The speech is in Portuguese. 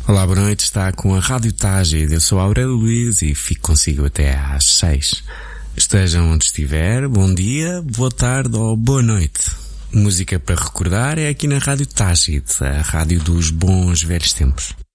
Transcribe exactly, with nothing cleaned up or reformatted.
Olá, boa noite, está com a Rádio Tágide. Eu sou Aurélio Luís e fico consigo até às seis. Estejam onde estiver, bom dia, boa tarde ou boa noite. Música para recordar é aqui na Rádio Tágide, a rádio dos bons velhos tempos.